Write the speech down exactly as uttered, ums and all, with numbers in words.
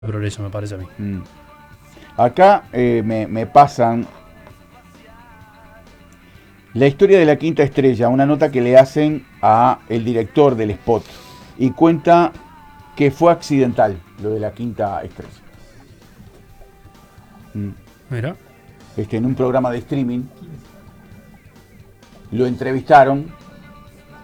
progreso, me parece a mí. Mm. Acá eh, me, me pasan la historia de la Quinta Estrella, una nota que le hacen a el director del spot y cuenta que fue accidental lo de la Quinta Estrella. Mm. Mira. Este, en un programa de streaming lo entrevistaron